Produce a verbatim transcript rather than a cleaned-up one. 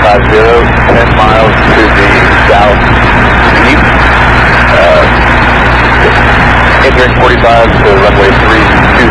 five zero, ten miles to the southeast. Uh, entering forty-five to runway three two